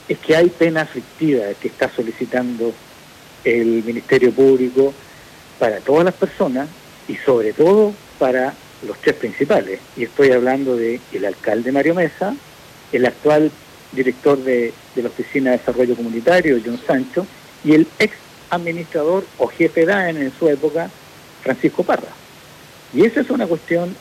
es que hay pena aflictiva que está solicitando el Ministerio Público para todas las personas y sobre todo para los tres principales. Y estoy hablando de el alcalde Mario Mesa, el actual director de la Oficina de Desarrollo Comunitario, John Sancho, y el ex administrador o jefe de DAEN en su época, Francisco Parra. Y esa es una cuestión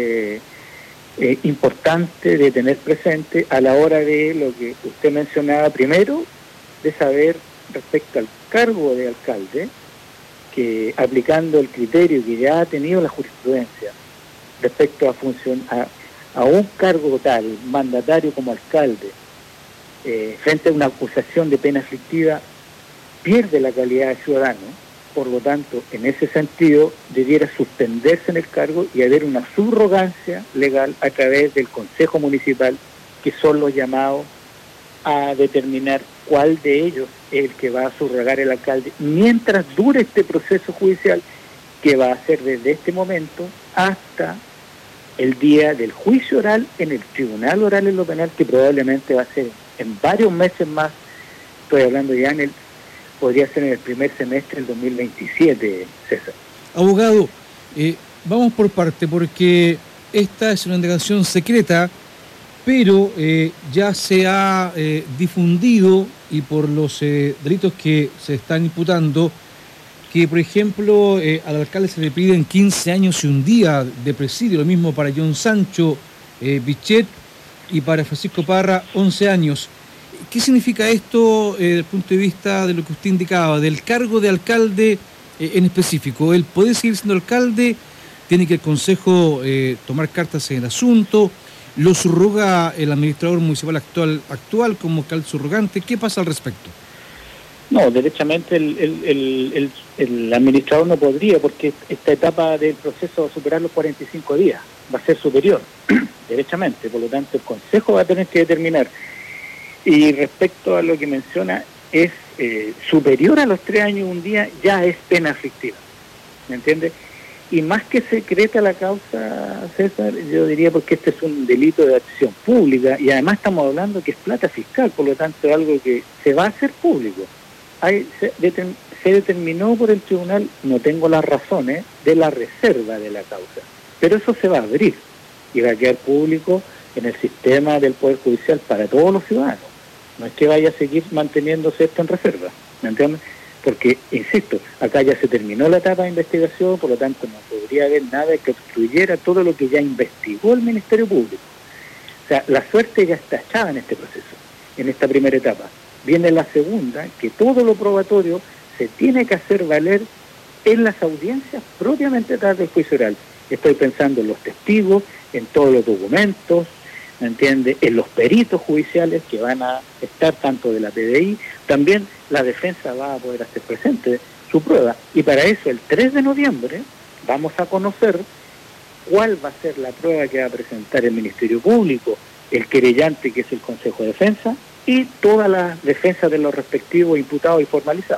importante de tener presente a la hora de lo que usted mencionaba primero, de saber respecto al cargo de alcalde, que aplicando el criterio que ya ha tenido la jurisprudencia respecto a un cargo tal, mandatario como alcalde, frente a una acusación de pena aflictiva, pierde la calidad de ciudadano. Por lo tanto, en ese sentido, debiera suspenderse en el cargo y haber una subrogancia legal a través del Consejo Municipal, que son los llamados a determinar cuál de ellos es el que va a subrogar el alcalde mientras dure este proceso judicial, que va a ser desde este momento hasta el día del juicio oral en el Tribunal Oral en lo Penal, que probablemente va a ser en varios meses más. Estoy hablando ya podría ser en el primer semestre del 2027, César. Abogado, vamos por parte, porque esta es una indagación secreta, pero ya se ha difundido, y por los delitos que se están imputando, que, por ejemplo, al alcalde se le piden 15 años y un día de presidio, lo mismo para John Sancho Bichet, y para Francisco Parra 11 años. ¿Qué significa esto desde el punto de vista de lo que usted indicaba, del cargo de alcalde en específico? ¿Él puede seguir siendo alcalde? ¿Tiene que el Consejo tomar cartas en el asunto? ¿Lo subroga el administrador municipal actual como alcalde subrogante? ¿Qué pasa al respecto? No, derechamente el administrador no podría, porque esta etapa del proceso va a superar los 45 días, va a ser superior, derechamente. Por lo tanto, el Consejo va a tener que determinar. Y respecto a lo que menciona, es superior a los 3 años y un día, ya es pena aflictiva, ¿me entiende? Y más que secreta la causa, César, yo diría porque este es un delito de acción pública, y además estamos hablando que es plata fiscal, por lo tanto es algo que se va a hacer público. Se determinó por el tribunal, no tengo las razones, de la reserva de la causa, pero eso se va a abrir y va a quedar público en el sistema del Poder Judicial para todos los ciudadanos. No es que vaya a seguir manteniéndose esto en reserva, ¿me entiendes? Porque, insisto, acá ya se terminó la etapa de investigación, por lo tanto no podría haber nada que obstruyera todo lo que ya investigó el Ministerio Público. O sea, la suerte ya está echada en este proceso, en esta primera etapa. Viene la segunda, que todo lo probatorio se tiene que hacer valer en las audiencias propiamente tras del juicio oral. Estoy pensando en los testigos, en todos los documentos, ¿me entiende? En los peritos judiciales que van a estar tanto de la PDI, también la defensa va a poder hacer presente su prueba. Y para eso, el 3 de noviembre, vamos a conocer cuál va a ser la prueba que va a presentar el Ministerio Público, el querellante, que es el Consejo de Defensa, y todas las defensas de los respectivos imputados y formalizados.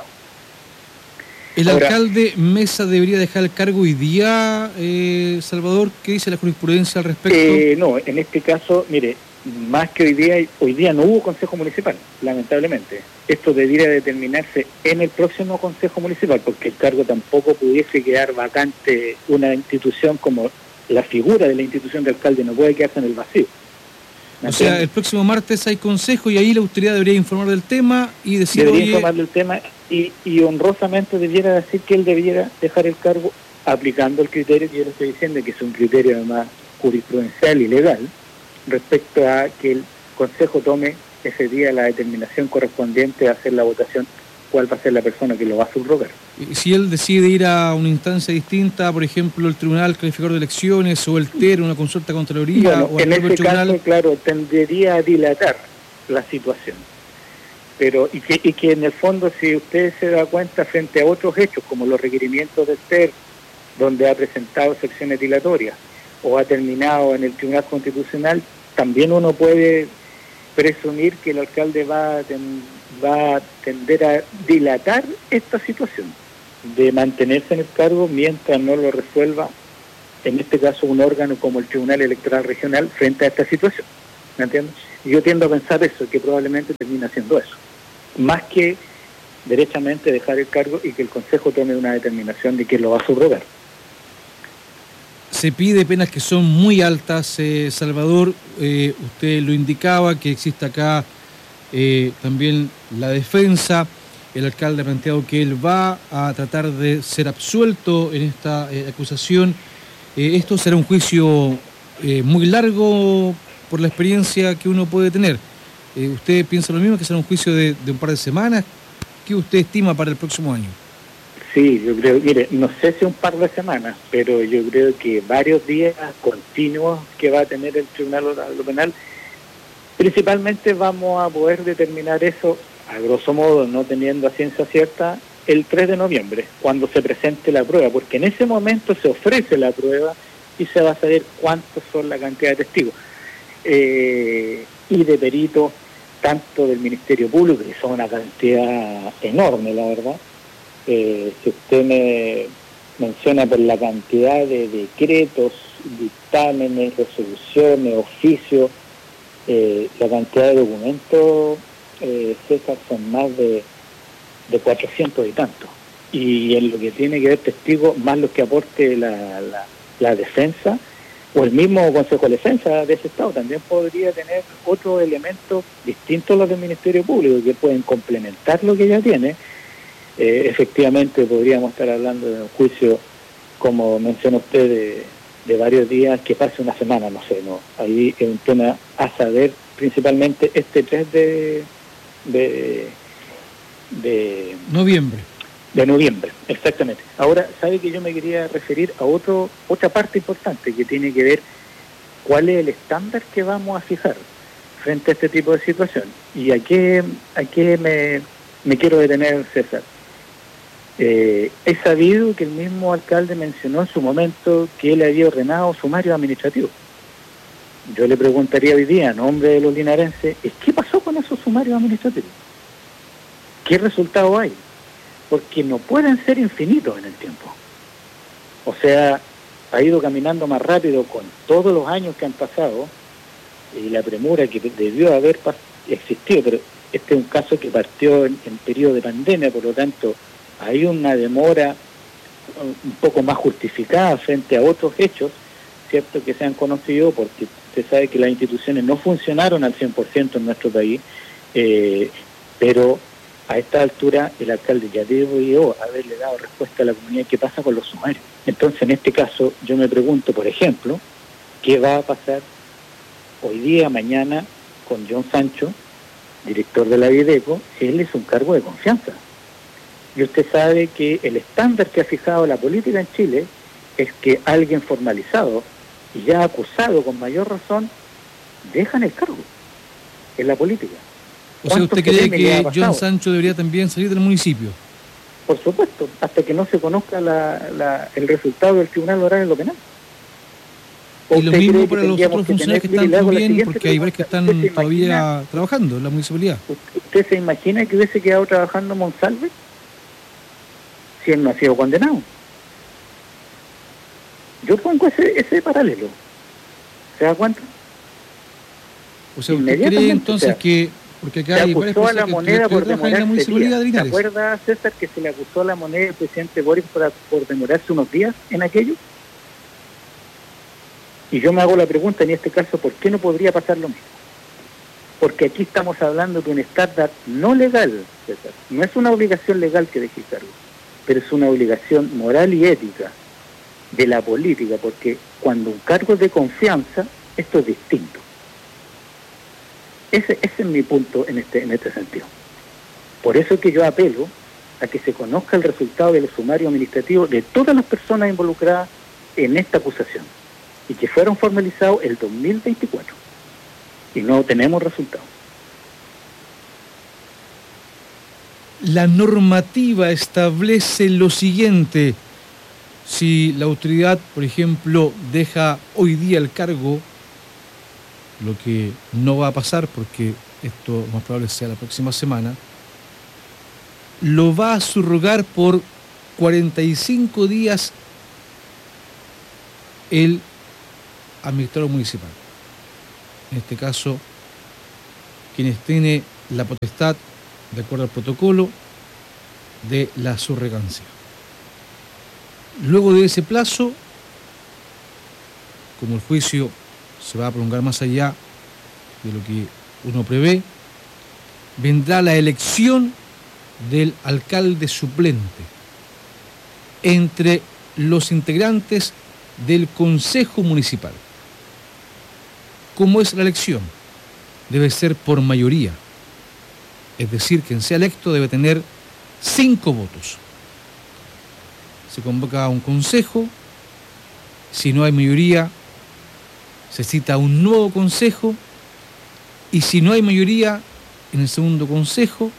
¿El alcalde Mesa debería dejar el cargo hoy día, Salvador? ¿Qué dice la jurisprudencia al respecto? No, en este caso, mire, más que hoy día no hubo Consejo Municipal, lamentablemente. Esto debiera determinarse en el próximo Consejo Municipal, porque el cargo tampoco pudiese quedar vacante. Una institución como la figura de la institución de alcalde no puede quedarse en el vacío. O sea, el próximo martes hay consejo y ahí la autoridad debería informar del tema y decir... Debería informar del tema y honrosamente debiera decir que él debiera dejar el cargo aplicando el criterio que yo le estoy diciendo, que es un criterio además jurisprudencial y legal, respecto a que el Consejo tome ese día la determinación correspondiente a hacer la votación, cuál va a ser la persona que lo va a subrogar. Si él decide ir a una instancia distinta, por ejemplo, el Tribunal Calificador de Elecciones o el TER, una consulta de Contraloría... Bueno, o en el ese tribunal... caso, claro, tendería a dilatar la situación. Pero y que en el fondo, si usted se da cuenta, frente a otros hechos, como los requerimientos del TER, donde ha presentado secciones dilatorias, o ha terminado en el Tribunal Constitucional, también uno puede presumir que el alcalde va a tender a dilatar esta situación, de mantenerse en el cargo mientras no lo resuelva, en este caso, un órgano como el Tribunal Electoral Regional frente a esta situación. ¿me entiendes? Y yo tiendo a pensar eso, que probablemente termine haciendo eso, más que derechamente dejar el cargo y que el Consejo tome una determinación de que lo va a subrogar. Se pide penas que son muy altas, Salvador. Usted lo indicaba, que existe acá también la defensa. El alcalde ha planteado que él va a tratar de ser absuelto en esta acusación. Esto será un juicio muy largo por la experiencia que uno puede tener. ¿Usted piensa lo mismo, que será un juicio de un par de semanas? ¿Qué usted estima para el próximo año? Sí, yo creo, mire, no sé si un par de semanas, pero yo creo que varios días continuos que va a tener el Tribunal Oral Penal. Principalmente vamos a poder determinar eso, a grosso modo, no teniendo a ciencia cierta, el 3 de noviembre, cuando se presente la prueba, porque en ese momento se ofrece la prueba y se va a saber cuántos son la cantidad de testigos y de peritos, tanto del Ministerio Público, que son una cantidad enorme, la verdad. Si usted me menciona por la cantidad de decretos, dictámenes, resoluciones, oficios, la cantidad de documentos, César, son más de 400 y tantos. Y en lo que tiene que ver testigos, más los que aporte la defensa, o el mismo Consejo de Defensa de ese Estado, también podría tener otros elementos distintos a los del Ministerio Público, que pueden complementar lo que ya tiene. Efectivamente podríamos estar hablando de un juicio, como menciona usted, de varios días, que pase una semana, no sé, no. Ahí es un tema a saber, principalmente este 3 de noviembre. De noviembre, exactamente. Ahora, sabe que yo me quería referir a otra parte importante que tiene que ver cuál es el estándar que vamos a fijar frente a este tipo de situación. ¿Y a qué me quiero detener, César? He sabido que el mismo alcalde mencionó en su momento que él había ordenado sumarios administrativos. Yo le preguntaría hoy día, a nombre de los linarenses, ¿qué pasó con esos sumarios administrativos? ¿Qué resultado hay? Porque no pueden ser infinitos en el tiempo. O sea, ha ido caminando más rápido con todos los años que han pasado y la premura que debió haber existido, pero este es un caso que partió en periodo de pandemia, por lo tanto hay una demora un poco más justificada frente a otros hechos, cierto, que se han conocido, porque usted sabe que las instituciones no funcionaron al 100% en nuestro país, pero a esta altura el alcalde ya debió haberle dado respuesta a la comunidad. ¿Qué pasa con los sumarios? Entonces, en este caso, yo me pregunto, por ejemplo, ¿qué va a pasar hoy día, mañana, con John Sancho, director de la Videco? Él es un cargo de confianza. Y usted sabe que el estándar que ha fijado la política en Chile es que alguien formalizado y ya acusado con mayor razón dejan el cargo en la política. O sea, ¿usted cree que John Sancho debería también salir del municipio? Por supuesto, hasta que no se conozca el resultado del Tribunal Oral en lo penal. Y lo mismo para los otros funcionarios que están también, porque hay varios que están todavía trabajando en la municipalidad. ¿Usted se imagina que hubiese quedado trabajando Monsalve si él no ha sido condenado? Yo pongo ese paralelo. ¿Se da cuenta? O sea, ¿usted cree entonces que... Porque acá se acusó a la moneda por demorarse días? ¿Se acuerda, César, que se le acusó a la moneda del presidente Boric por demorarse unos días en aquello? Y yo me hago la pregunta, en este caso, ¿por qué no podría pasar lo mismo? Porque aquí estamos hablando de un estándar no legal, César. No es una obligación legal que deje el cargo, pero es una obligación moral y ética de la política, porque cuando un cargo es de confianza, esto es distinto. Ese es mi punto en este sentido. Por eso es que yo apelo a que se conozca el resultado del sumario administrativo de todas las personas involucradas en esta acusación y que fueron formalizados el 2024 y no tenemos resultados. La normativa establece lo siguiente: si la autoridad, por ejemplo, deja hoy día el cargo, lo que no va a pasar porque esto más probable sea la próxima semana, lo va a subrogar por 45 días el administrador municipal. En este caso, quienes tiene la potestad, de acuerdo al protocolo, de la subrogancia. Luego de ese plazo, como el juicio se va a prolongar más allá de lo que uno prevé, vendrá la elección del alcalde suplente entre los integrantes del Consejo Municipal. ¿Cómo es la elección? Debe ser por mayoría. Es decir, quien sea electo debe tener 5 votos. Se convoca a un consejo. Si no hay mayoría, se cita un nuevo consejo. Y si no hay mayoría en el segundo consejo,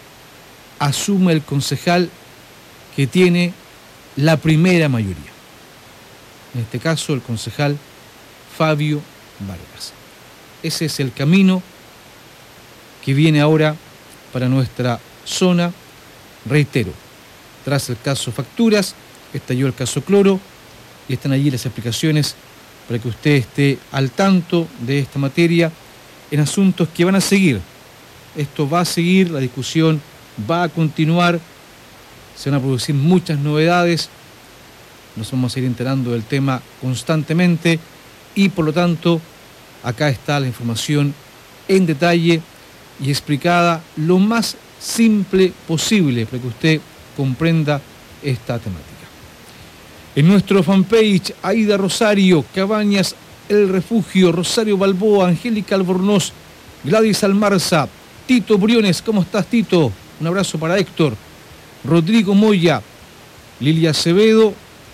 asume el concejal que tiene la primera mayoría. En este caso, el concejal Fabio Vargas. Ese es el camino que viene ahora para nuestra zona. Reitero, tras el caso Facturas, estalló el caso Cloro y están allí las explicaciones para que usted esté al tanto de esta materia en asuntos que van a seguir. Esto va a seguir, la discusión va a continuar, se van a producir muchas novedades, nos vamos a ir enterando del tema constantemente y por lo tanto acá está la información en detalle y explicada lo más simple posible para que usted comprenda esta temática. En nuestro fanpage, Aida Rosario, Cabañas El Refugio, Rosario Balboa, Angélica Albornoz, Gladys Almarza, Tito Briones, ¿cómo estás, Tito? Un abrazo para Héctor, Rodrigo Moya, Lilia Acevedo,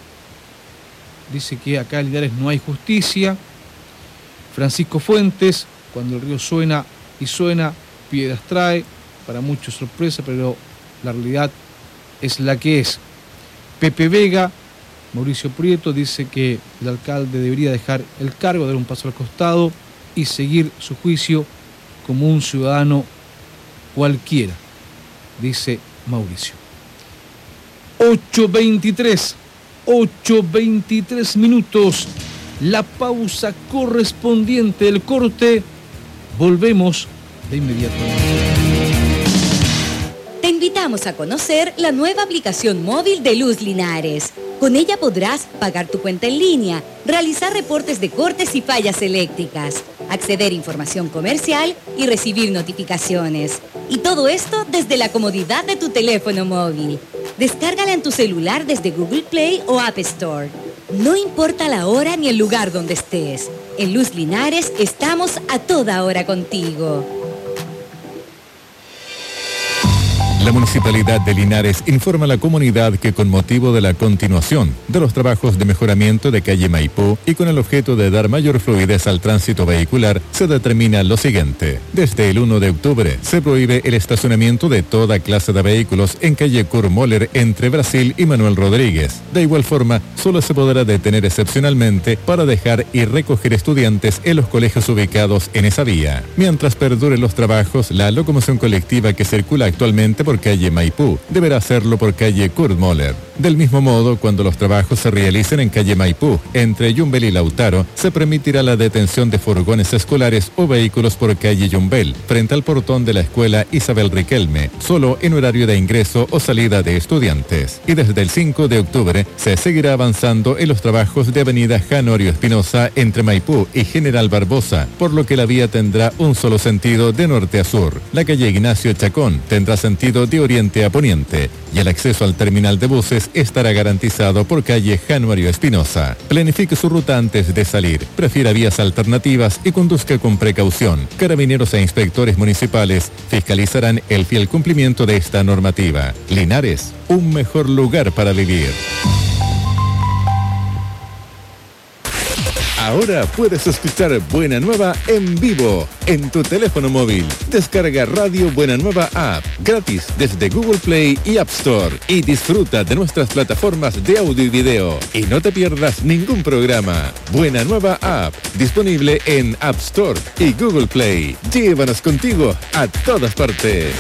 dice que acá en Linares no hay justicia, Francisco Fuentes, cuando el río suena y suena, piedras trae, para muchos sorpresa, pero la realidad es la que es. Pepe Vega, Mauricio Prieto dice que el alcalde debería dejar el cargo, dar un paso al costado y seguir su juicio como un ciudadano cualquiera, dice Mauricio. 8:23 minutos, la pausa correspondiente del corte. Volvemos de inmediato. Te invitamos a conocer la nueva aplicación móvil de Luz Linares. Con ella podrás pagar tu cuenta en línea, realizar reportes de cortes y fallas eléctricas, acceder a información comercial y recibir notificaciones. Y todo esto desde la comodidad de tu teléfono móvil. Descárgala en tu celular desde Google Play o App Store. No importa la hora ni el lugar donde estés. En Luz Linares estamos a toda hora contigo. La Municipalidad de Linares informa a la comunidad que con motivo de la continuación de los trabajos de mejoramiento de calle Maipú y con el objeto de dar mayor fluidez al tránsito vehicular, se determina lo siguiente. Desde el 1 de octubre se prohíbe el estacionamiento de toda clase de vehículos en calle Kurt Moller entre Brasil y Manuel Rodríguez. De igual forma, solo se podrá detener excepcionalmente para dejar y recoger estudiantes en los colegios ubicados en esa vía. Mientras perduren los trabajos, la locomoción colectiva que circula actualmente por calle Maipú deberá hacerlo por calle Kurt Moller. Del mismo modo, cuando los trabajos se realicen en calle Maipú, entre Yumbel y Lautaro, se permitirá la detención de furgones escolares o vehículos por calle Yumbel, frente al portón de la escuela Isabel Riquelme, solo en horario de ingreso o salida de estudiantes. Y desde el 5 de octubre se seguirá avanzando en los trabajos de avenida Janorio Espinosa entre Maipú y General Barbosa, por lo que la vía tendrá un solo sentido de norte a sur. La calle Ignacio Chacón tendrá sentido de oriente a poniente y el acceso al terminal de buses estará garantizado por calle Januario Espinosa. Planifique su ruta antes de salir, prefiera vías alternativas y conduzca con precaución. Carabineros e inspectores municipales fiscalizarán el fiel cumplimiento de esta normativa. Linares, un mejor lugar para vivir. Ahora puedes escuchar Buena Nueva en vivo en tu teléfono móvil. Descarga Radio Buena Nueva App gratis desde Google Play y App Store y disfruta de nuestras plataformas de audio y video. Y no te pierdas ningún programa. Buena Nueva App, disponible en App Store y Google Play. Llévanos contigo a todas partes.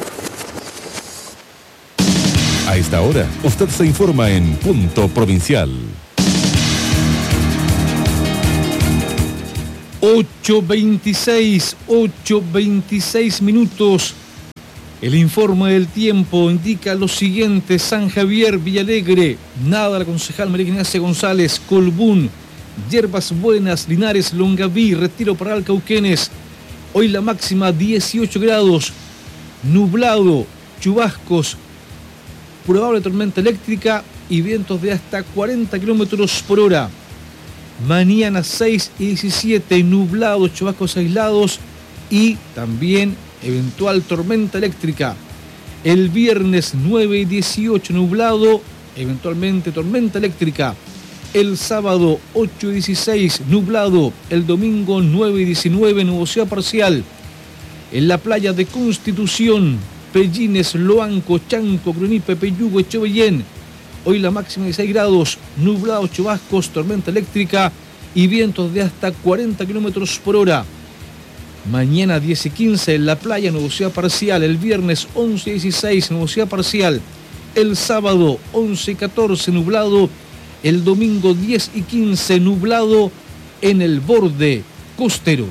A esta hora, usted se informa en Punto Provincial. 8:26 minutos. El informe del tiempo indica lo siguiente: San Javier, Villalegre, nada, la concejal María Ignacia González, Colbún, Yerbas Buenas, Linares, Longaví, Retiro Paral, Cauquenes. Hoy la máxima 18 grados, nublado, chubascos, probable tormenta eléctrica y vientos de hasta 40 kilómetros por hora. Mañana 6 y 17, nublado, chubascos aislados y también eventual tormenta eléctrica. El viernes 9 y 18, nublado, eventualmente tormenta eléctrica. El sábado 8 y 16, nublado. El domingo 9 y 19, nubosidad parcial. En la playa de Constitución, Pellines, Loanco, Chanco, Crunipe, Peyugo, Echevellén. Hoy la máxima de 6 grados, nublado, chubascos, tormenta eléctrica y vientos de hasta 40 kilómetros por hora. Mañana 10 y 15 en la playa, nubosidad parcial. El viernes 11 y 16, nubosidad parcial. El sábado 11 y 14, nublado. El domingo 10 y 15, nublado en el borde costero.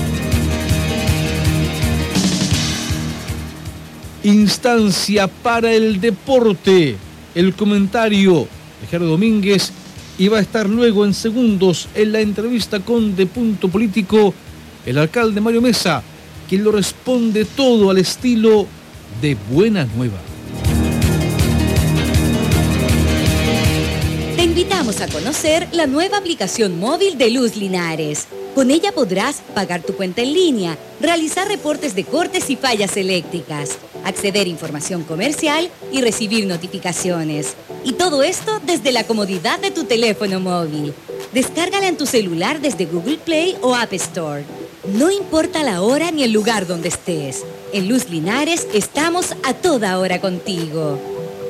Instancia para el deporte. El comentario de Gerardo Domínguez y va a estar luego en segundos en la entrevista con De Punto Político el alcalde Mario Mesa, quien lo responde todo al estilo de Buena Nueva. Te invitamos a conocer la nueva aplicación móvil de Luz Linares. Con ella podrás pagar tu cuenta en línea, realizar reportes de cortes y fallas eléctricas, acceder a información comercial y recibir notificaciones. Y todo esto desde la comodidad de tu teléfono móvil. Descárgala en tu celular desde Google Play o App Store. No importa la hora ni el lugar donde estés. En Luz Linares estamos a toda hora contigo.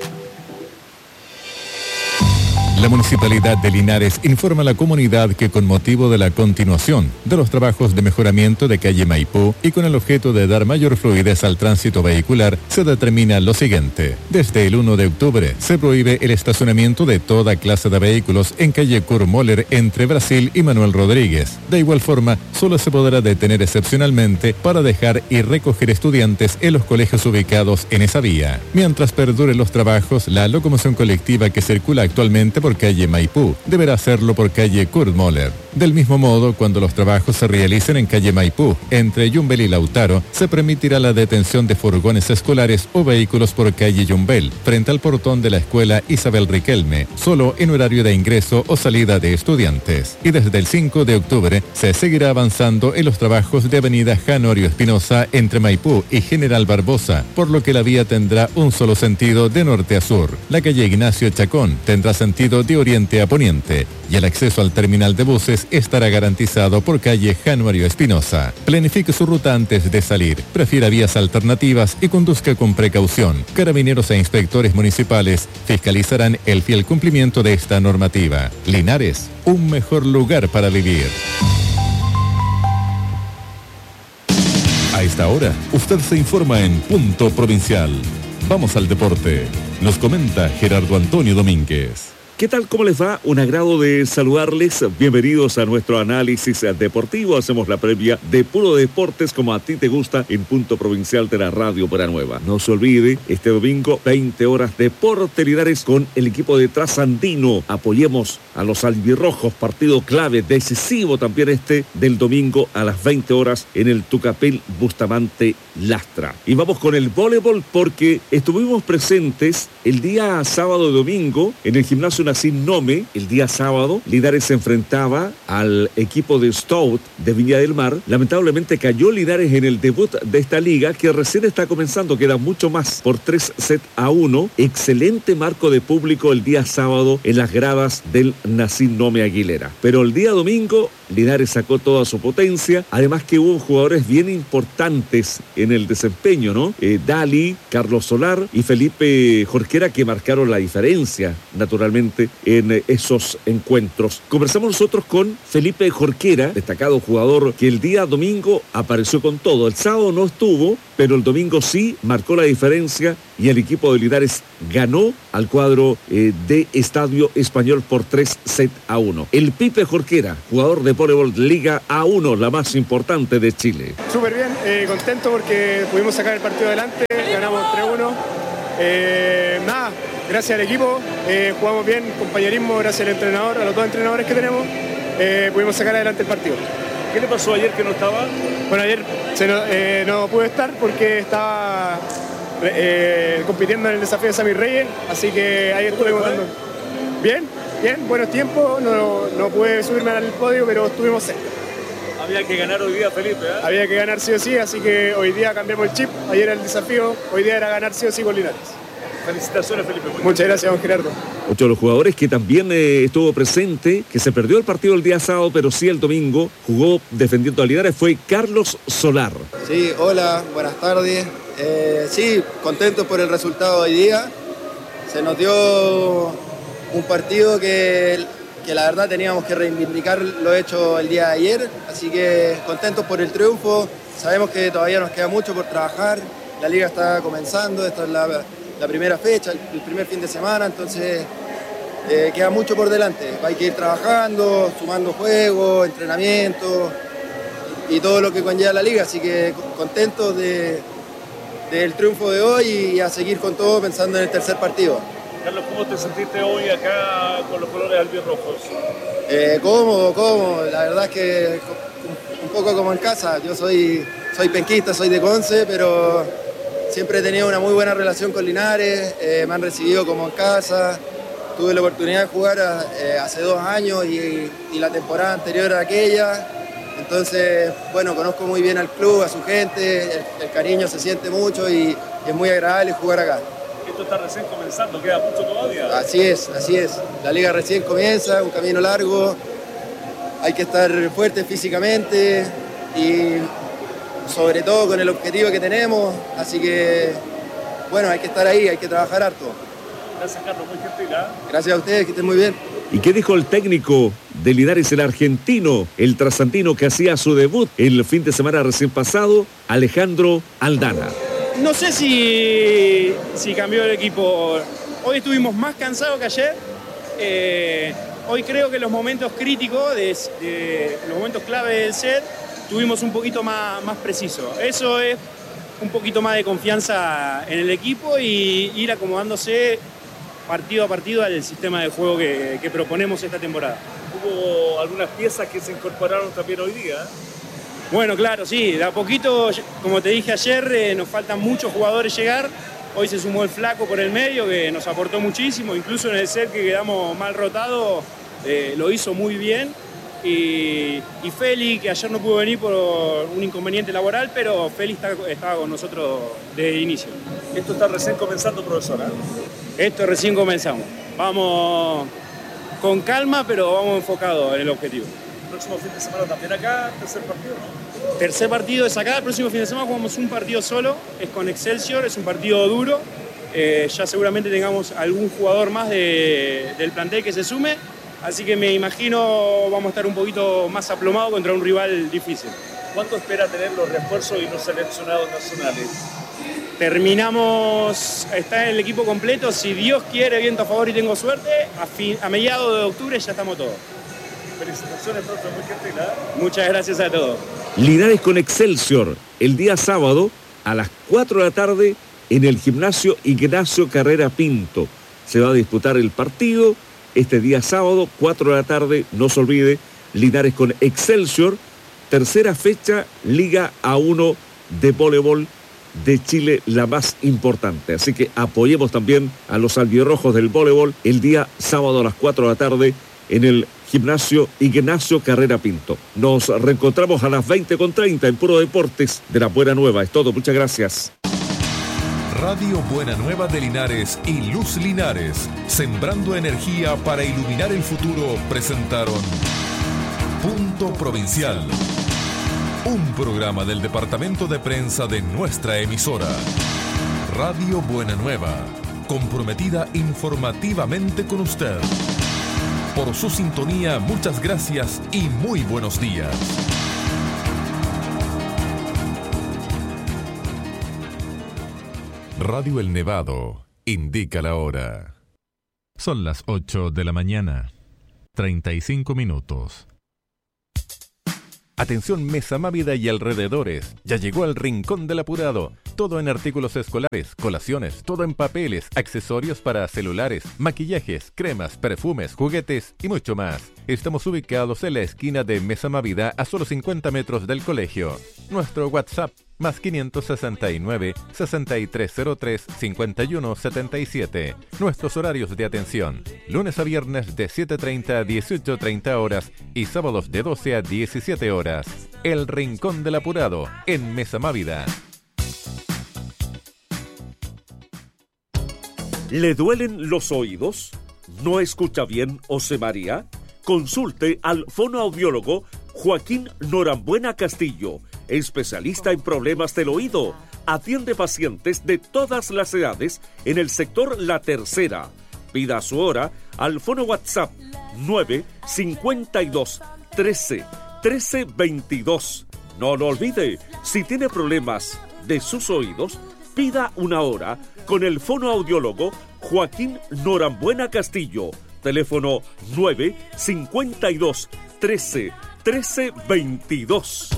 La Municipalidad de Linares informa a la comunidad que con motivo de la continuación de los trabajos de mejoramiento de calle Maipú y con el objeto de dar mayor fluidez al tránsito vehicular, se determina lo siguiente. Desde el 1 de octubre se prohíbe el estacionamiento de toda clase de vehículos en calle Kurt Moller entre Brasil y Manuel Rodríguez. De igual forma, solo se podrá detener excepcionalmente para dejar y recoger estudiantes en los colegios ubicados en esa vía. Mientras perduren los trabajos, la locomoción colectiva que circula actualmente por calle Maipú deberá hacerlo por calle Kurt Moller. Del mismo modo, cuando los trabajos se realicen en calle Maipú, entre Yumbel y Lautaro, se permitirá la detención de furgones escolares o vehículos por calle Yumbel, frente al portón de la escuela Isabel Riquelme, solo en horario de ingreso o salida de estudiantes. Y desde el 5 de octubre se seguirá avanzando en los trabajos de avenida Janorio Espinosa entre Maipú y General Barbosa, por lo que la vía tendrá un solo sentido de norte a sur. La calle Ignacio Chacón tendrá sentido de oriente a poniente y el acceso al terminal de buses estará garantizado por calle Januario Espinosa. Planifique su ruta antes de salir, prefiera vías alternativas y conduzca con precaución. Carabineros e inspectores municipales fiscalizarán el fiel cumplimiento de esta normativa. Linares, un mejor lugar para vivir. A esta hora, usted se informa en Punto Provincial. Vamos al deporte. Nos comenta Gerardo Antonio Domínguez. ¿Qué tal? ¿Cómo les va? Un agrado de saludarles. Bienvenidos a nuestro análisis deportivo. Hacemos la previa de Puro Deportes como a ti te gusta en Punto Provincial de la Radio Buena Nueva. No se olvide, este domingo 20 horas Deportes Linares con el equipo de Trasandino. Apoyemos a los albirrojos, partido clave, decisivo también este del domingo a las 20 horas en el Tucapel Bustamante Lastra. Y vamos con el voleibol porque estuvimos presentes el día sábado y domingo en el gimnasio Nacín Nome. El día sábado, Linares se enfrentaba al equipo de Stout de Viña del Mar. Lamentablemente cayó Linares en el debut de esta liga que recién está comenzando, queda mucho más por 3-1. Excelente marco de público el día sábado en las gradas del Nacín Nome Aguilera. Pero el día domingo, Linares sacó toda su potencia, además que hubo jugadores bien importantes en el desempeño, ¿no? Dali, Carlos Solar y Felipe Jorquera que marcaron la diferencia, naturalmente, en esos encuentros. Conversamos nosotros con Felipe Jorquera, destacado jugador que el día domingo apareció con todo. El sábado no estuvo, pero el domingo sí marcó la diferencia y el equipo de Linares ganó al cuadro de Estadio Español por 3-1. El Pipe Jorquera, jugador de voleibol Liga A1, la más importante de Chile. Súper bien, contento porque pudimos sacar el partido adelante, ganamos 3-1. Nada, gracias al equipo, jugamos bien, compañerismo, gracias al entrenador, a los dos entrenadores que tenemos, pudimos sacar adelante el partido. ¿Qué le pasó ayer que no estaba? Bueno, ayer no pude estar porque estaba compitiendo en el desafío de Sammy Reyes, así que ayer estuve contando. Bien, buenos tiempos, no pude subirme al podio, pero estuvimos cerca. Había que ganar hoy día, Felipe, ¿eh? Había que ganar sí o sí, así que hoy día cambiamos el chip. Ayer era el desafío, hoy día era ganar sí o sí con Linares. Felicitaciones, Felipe. Muchas gracias, don Gerardo. Otro de los jugadores que también estuvo presente, que se perdió el partido el día sábado, pero sí el domingo, jugó defendiendo a Linares, fue Carlos Solar. Sí, hola, buenas tardes. Sí, contentos por el resultado de hoy día. Se nos dio un partido que la verdad teníamos que reivindicar lo hecho el día de ayer, así que contentos por el triunfo. Sabemos que todavía nos queda mucho por trabajar, la liga está comenzando, esta es la primera fecha, el primer fin de semana, entonces queda mucho por delante. Hay que ir trabajando, sumando juegos, entrenamiento y todo lo que conlleva la liga, así que contentos del triunfo de hoy y a seguir con todo pensando en el tercer partido. Carlos, ¿cómo te sentiste hoy acá con los colores albirrojos? Cómodo, la verdad es que un poco como en casa. Yo soy penquista, soy de Conce, pero siempre he tenido una muy buena relación con Linares, me han recibido como en casa. Tuve la oportunidad de jugar hace 2 años y la temporada anterior a aquella. Entonces, bueno, conozco muy bien al club, a su gente, el cariño se siente mucho y es muy agradable jugar acá. Esto está recién comenzando, queda mucho todavía. Así es. La liga recién comienza, un camino largo. Hay que estar fuerte físicamente y sobre todo con el objetivo que tenemos. Así que, bueno, hay que estar ahí, hay que trabajar harto. Gracias, Carlos, muy gentil, ¿eh? Gracias a ustedes, que estén muy bien. ¿Y qué dijo el técnico de Linares, el argentino, el trasandino que hacía su debut el fin de semana recién pasado, Alejandro Aldana? No sé si cambió el equipo. Hoy estuvimos más cansados que ayer. Hoy creo que los momentos críticos, los momentos clave del set, tuvimos un poquito más preciso. Eso es un poquito más de confianza en el equipo y ir acomodándose partido a partido al sistema de juego que proponemos esta temporada. Hubo algunas piezas que se incorporaron también hoy día. Bueno, claro, sí, de a poquito, como te dije ayer, nos faltan muchos jugadores llegar. Hoy se sumó el Flaco por el medio, que nos aportó muchísimo, incluso en el set que quedamos mal rotados, lo hizo muy bien. Y Feli, que ayer no pudo venir por un inconveniente laboral, pero Feli estaba con nosotros de inicio. Esto está recién comenzando, profesora. Esto recién comenzamos. Vamos con calma, pero vamos enfocados en el objetivo. El próximo fin de semana también acá, tercer partido, ¿no? Tercer partido es acá, el próximo fin de semana jugamos un partido solo, es con Excelsior, es un partido duro. Ya seguramente tengamos algún jugador más del plantel que se sume, así que me imagino vamos a estar un poquito más aplomados contra un rival difícil. ¿Cuánto espera tener los refuerzos y los seleccionados nacionales? Terminamos, está el equipo completo, si Dios quiere, viento a favor y tengo suerte, a mediados de octubre ya estamos todos. Felicitaciones, profe, muy gentil, ¿eh? Muchas gracias a todos. Linares con Excelsior, el día sábado a las 4 de la tarde en el gimnasio Ignacio Carrera Pinto. Se va a disputar el partido este día sábado, 4 de la tarde, no se olvide, Linares con Excelsior, tercera fecha, Liga A1 de voleibol de Chile, la más importante. Así que apoyemos también a los albirrojos del voleibol el día sábado a las 4 de la tarde en el gimnasio Ignacio Carrera Pinto. Nos reencontramos a las 20:30 en Puro Deportes de la Buena Nueva. Es todo, muchas gracias. Radio Buena Nueva de Linares y Luz Linares, sembrando energía para iluminar el futuro, presentaron Punto Provincial, un programa del departamento de prensa de nuestra emisora. Radio Buena Nueva, comprometida informativamente con usted. Por su sintonía, muchas gracias y muy buenos días. Radio El Nevado indica la hora. Son las 8 de la mañana, 35 minutos. Atención Mesa Mávida y alrededores. Ya llegó el Rincón del Apurado. Todo en artículos escolares, colaciones, todo en papeles, accesorios para celulares, maquillajes, cremas, perfumes, juguetes y mucho más. Estamos ubicados en la esquina de Mesa Mávida a solo 50 metros del colegio. Nuestro WhatsApp más 569 6303 5177. Nuestros horarios de atención: lunes a viernes de 7:30 a 18:30 horas y sábados de 12 a 17 horas. El Rincón del Apurado en Mesa Mávida. ¿Le duelen los oídos? ¿No escucha bien o se marea? Consulte al fonoaudiólogo Joaquín Norambuena Castillo, especialista en problemas del oído. Atiende pacientes de todas las edades en el sector La Tercera. Pida su hora al fono WhatsApp 952 13 13 22. No lo olvide, si tiene problemas de sus oídos, pida una hora con el fonoaudiólogo Joaquín Norambuena Castillo. Teléfono 952 13 13 22.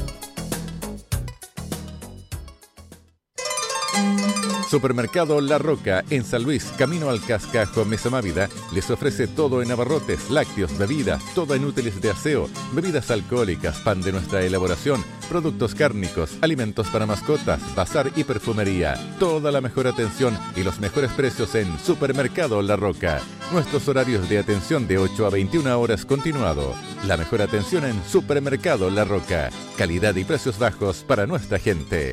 Supermercado La Roca, en San Luis, camino al Cascajo, Mesa Mávida, les ofrece todo en abarrotes, lácteos, bebidas, todo en útiles de aseo, bebidas alcohólicas, pan de nuestra elaboración, productos cárnicos, alimentos para mascotas, bazar y perfumería. Toda la mejor atención y los mejores precios en Supermercado La Roca. Nuestros horarios de atención de 8 a 21 horas continuado. La mejor atención en Supermercado La Roca. Calidad y precios bajos para nuestra gente.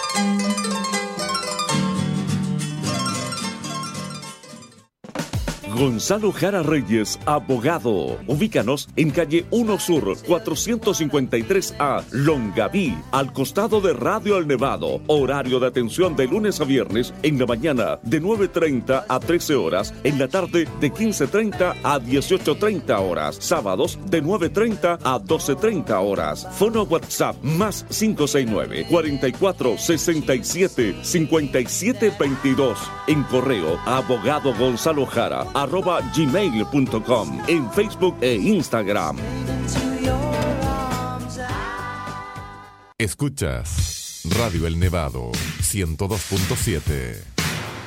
Gonzalo Jara Reyes, abogado. Ubícanos en calle 1 Sur, 453A, Longaví, al costado de Radio El Nevado. Horario de atención de lunes a viernes en la mañana de 9:30 a 13 horas, en la tarde de 15:30 a 18:30 horas, sábados de 9:30 a 12:30 horas. Fono WhatsApp más 569 44 67 57 22. En correo abogado Gonzalo Jara @gmail.com, en Facebook e Instagram. Escuchas Radio El Nevado 102.7.